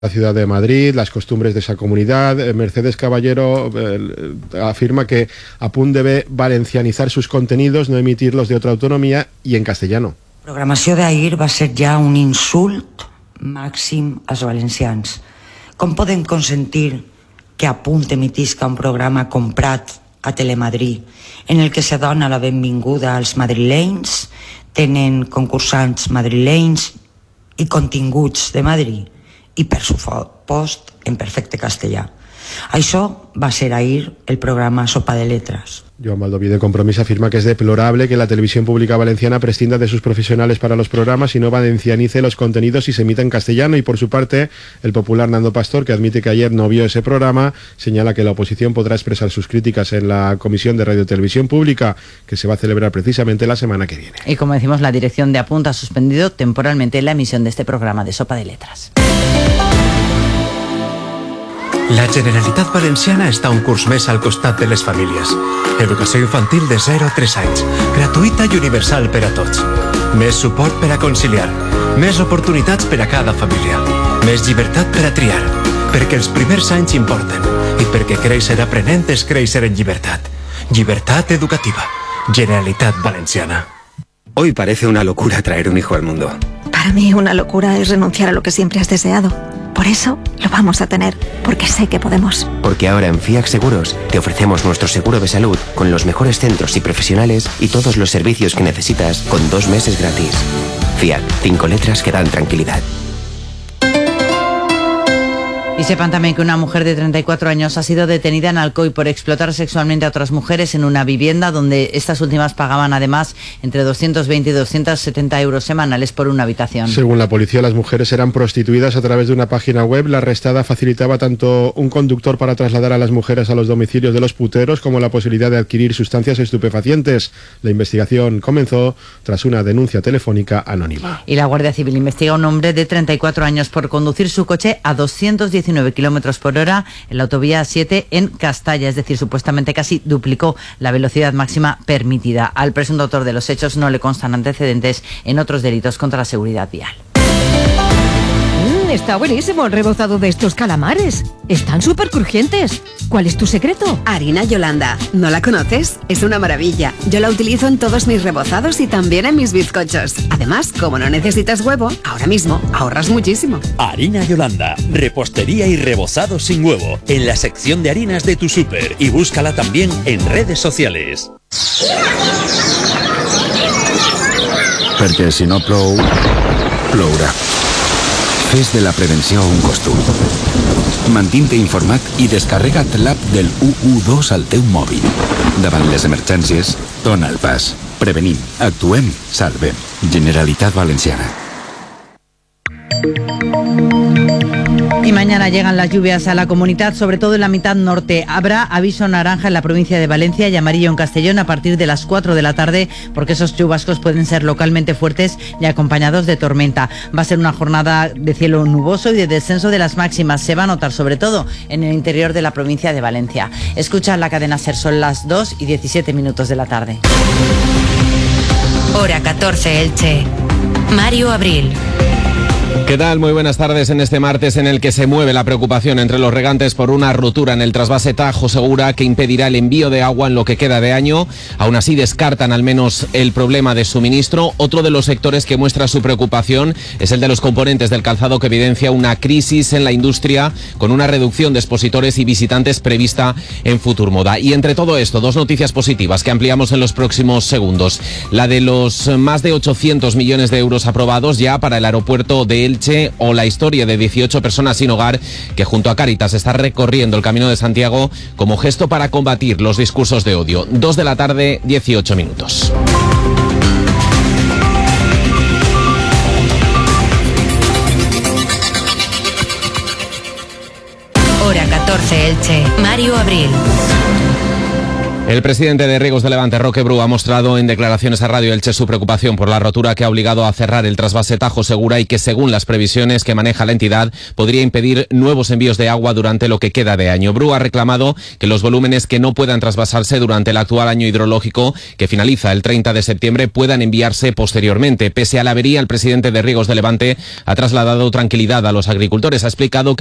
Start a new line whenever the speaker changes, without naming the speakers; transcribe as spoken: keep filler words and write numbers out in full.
la ciudad de Madrid, las costumbres de esa comunidad. Mercedes Caballero eh, afirma que Apunt debe valencianizar sus contenidos, no emitirlos de otra autonomía y en castellano.
La programació d'ahir va ser ja un insult màxim als valencians. Com poden consentir que Apunt emitisca un programa comprat a Telemadrid en el que se dona la benvinguda als madrilenys, tenen concursants madrilenys i continguts de Madrid i per supost en perfecte castellà. Això va ser ahir el programa Sopa de Letras.
Joan Baldoví de Compromís afirma que es deplorable que la televisión pública valenciana prescinda de sus profesionales para los programas y no valencianice los contenidos y se emita en castellano. Y por su parte, el popular Nando Pastor, que admite que ayer no vio ese programa, señala que la oposición podrá expresar sus críticas en la Comisión de Radio y Televisión Pública, que se va a celebrar precisamente la semana que viene.
Y como decimos, la dirección de Apunt ha suspendido temporalmente la emisión de este programa de Sopa de Letras.
La Generalitat Valenciana està un curs més al costat de les famílies. Educació infantil de zero a tres anys, gratuïta i universal per a tots. Més suport per a conciliar, més oportunitats per a cada família, més llibertat per a triar, perquè els primers anys importen i perquè créixer aprenent és créixer en llibertat. Llibertat educativa. Generalitat Valenciana.
Hoy parece una locura traer un hijo al mundo.
Para mí una locura es renunciar a lo que siempre has deseado. Por eso lo vamos a tener, porque sé que podemos.
Porque ahora en Fiac Seguros te ofrecemos nuestro seguro de salud con los mejores centros y profesionales y todos los servicios que necesitas con dos meses gratis. Fiac, cinco letras que dan tranquilidad.
Y sepan también que una mujer de treinta y cuatro años ha sido detenida en Alcoy por explotar sexualmente a otras mujeres en una vivienda donde estas últimas pagaban además entre doscientos veinte y doscientos setenta euros semanales por una habitación.
Según la policía, las mujeres eran prostituidas a través de una página web. La arrestada facilitaba tanto un conductor para trasladar a las mujeres a los domicilios de los puteros como la posibilidad de adquirir sustancias estupefacientes. La investigación comenzó tras una denuncia telefónica anónima.
Y la Guardia Civil investiga a un hombre de treinta y cuatro años por conducir su coche a doscientos diecinueve kilómetros por hora en la autovía siete en Castalla, es decir, supuestamente casi duplicó la velocidad máxima permitida. Al presunto autor de los hechos no le constan antecedentes en otros delitos contra la seguridad vial.
Mm, está buenísimo el rebozado de estos calamares. Están súper crujientes. ¿Cuál es tu secreto?
Harina Yolanda. ¿No la conoces? Es una maravilla. Yo la utilizo en todos mis rebozados y también en mis bizcochos. Además, como no necesitas huevo, ahora mismo ahorras muchísimo.
Harina Yolanda. Repostería y rebozado sin huevo. En la sección de harinas de tu súper. Y búscala también en redes sociales.
Perquè si no plou, plourà. Fes de la prevenció un costum. Mantint-te informat i descarrega't l'app del u u dos al teu mòbil. Davant les emergències, dona el pas. Prevenim, actuem, salvem. Generalitat Valenciana.
Y mañana llegan las lluvias a la comunidad, sobre todo en la mitad norte. Habrá aviso naranja en la provincia de Valencia y amarillo en Castellón a partir de las cuatro de la tarde, porque esos chubascos pueden ser localmente fuertes y acompañados de tormenta. Va a ser una jornada de cielo nuboso y de descenso de las máximas. Se va a notar sobre todo en el interior de la provincia de Valencia. Escucha la cadena SER, son las dos y diecisiete minutos de la tarde.
Hora catorce, Elche. Mario Abril.
¿Qué tal? Muy buenas tardes en este martes en el que se mueve la preocupación entre los regantes por una ruptura en el trasvase Tajo Segura que impedirá el envío de agua en lo que queda de año. Aún así descartan al menos el problema de suministro. Otro de los sectores que muestra su preocupación es el de los componentes del calzado, que evidencia una crisis en la industria con una reducción de expositores y visitantes prevista en Futurmoda. Y entre todo esto, dos noticias positivas que ampliamos en los próximos segundos. La de los más de ochocientos millones de euros aprobados ya para el aeropuerto de Elche, o la historia de dieciocho personas sin hogar que junto a Cáritas está recorriendo el Camino de Santiago como gesto para combatir los discursos de odio. Dos de la tarde, dieciocho minutos.
Hora catorce, Elche. Mario Abril.
El presidente de Riegos de Levante, Roque Bru, ha mostrado en declaraciones a Radio Elche su preocupación por la rotura que ha obligado a cerrar el trasvase Tajo Segura y que, según las previsiones que maneja la entidad, podría impedir nuevos envíos de agua durante lo que queda de año. Bru ha reclamado que los volúmenes que no puedan trasvasarse durante el actual año hidrológico, que finaliza el treinta de septiembre, puedan enviarse posteriormente. Pese a la avería, el presidente de Riegos de Levante ha trasladado tranquilidad a los agricultores. Ha explicado que